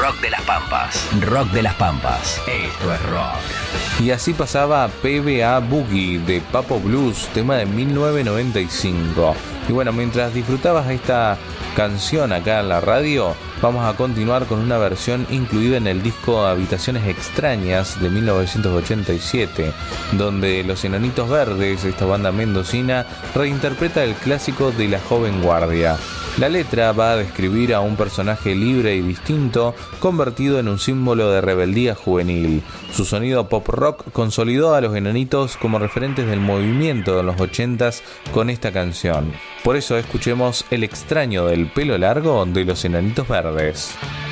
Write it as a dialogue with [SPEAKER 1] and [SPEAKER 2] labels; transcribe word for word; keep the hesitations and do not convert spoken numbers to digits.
[SPEAKER 1] rock de las Pampas. Rock de las Pampas. Esto es rock.
[SPEAKER 2] Y así pasaba P B A Boogie de Papo Blues, tema de mil novecientos noventa y cinco. Y bueno, mientras disfrutabas esta canción acá en la radio, vamos a continuar con una versión incluida en el disco Habitaciones Extrañas de mil novecientos ochenta y siete, donde Los Enanitos Verdes, esta banda mendocina, reinterpreta el clásico de La Joven Guardia. La letra va a describir a un personaje libre y distinto, convertido en un símbolo de rebeldía juvenil. Su sonido pop rock consolidó a Los Enanitos como referentes del movimiento de los ochentas con esta canción. Por eso escuchemos El extraño del pelo largo de Los Enanitos Verdes.